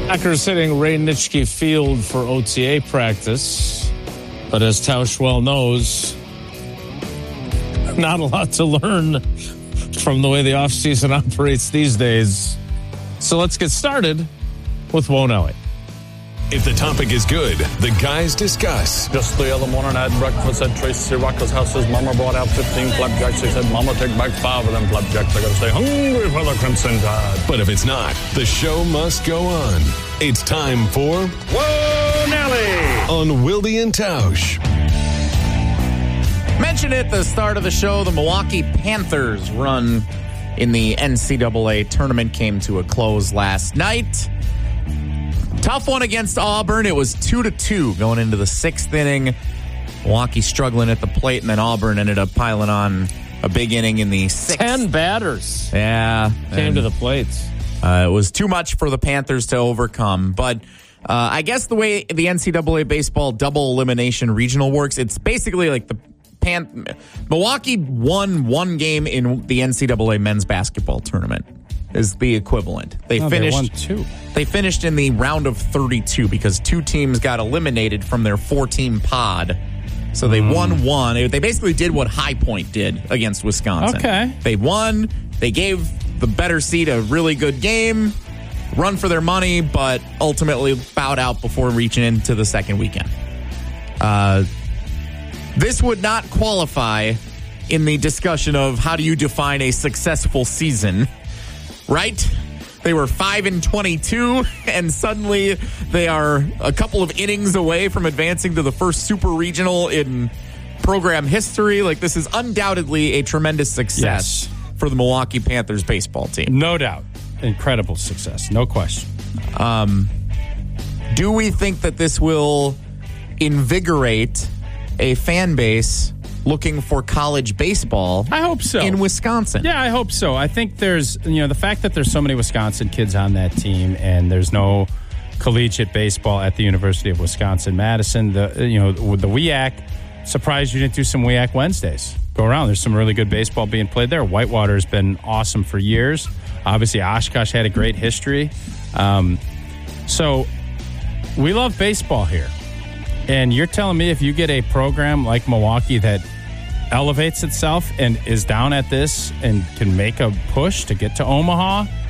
Packers hitting Ray Nitschke Field for OTA practice. But as Tausch well knows, not a lot to learn from the way the offseason operates these days. So let's get started with Won't Ellie. If the topic is good, the guys discuss. Just the other morning I had breakfast at Tracy Rocker's house. His mama brought out 15 flapjacks. He said, Mama, take back 5 of them flapjacks. I got to stay hungry for the Crimson Tide. But if it's not, the show must go on. It's time for Whoa, Nelly! On Wilde and Tausch. Mentioned at the start of the show, the Milwaukee Panthers run in the NCAA tournament came to a close last night. Tough one against Auburn. It was 2-2 going into the 6th inning. Milwaukee struggling at the plate, and then Auburn ended up piling on a big inning in the 6th. 10 batters. Yeah. Came to the plates. It was too much for the Panthers to overcome. But I guess the way the NCAA baseball double elimination regional works, it's basically like Milwaukee won one game in the NCAA men's basketball tournament. Is the equivalent. They won 2. They finished in the round of 32 because 2 teams got eliminated from their 4-team pod. So they won 1. They basically did what High Point did against Wisconsin. Okay. They won. They gave the better seed a really good game, run for their money, but ultimately bowed out before reaching into the second weekend. This would not qualify in the discussion of how do you define a successful season. Right? They were 5-22, and suddenly they are a couple of innings away from advancing to the first super regional in program history. Like, this is undoubtedly a tremendous success for the Milwaukee Panthers baseball team. No doubt. Incredible success. No question. Do we think that this will invigorate a fan base looking for college baseball? I hope so. In Wisconsin. Yeah, I hope so. I think there's, the fact that there's so many Wisconsin kids on that team and there's no collegiate baseball at the University of Wisconsin-Madison, with the WIAC, surprised you didn't do some WIAC Wednesdays. Go around. There's some really good baseball being played there. Whitewater has been awesome for years. Obviously, Oshkosh had a great history. So we love baseball here. And you're telling me if you get a program like Milwaukee that elevates itself and is down at this and can make a push to get to Omaha